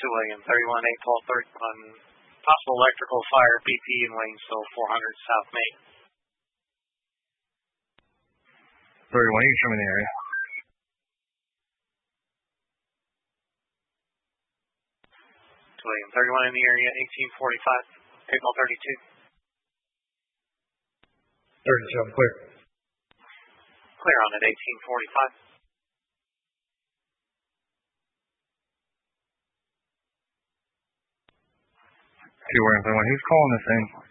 William, 31, 812, 31. Possible electrical fire, BP in Waynesville, 400 South Main. 31, you can show me the area. William, 31 in the area, 1845, 832. 37, clear. Clear on at 1845. William, 31, who's calling this in?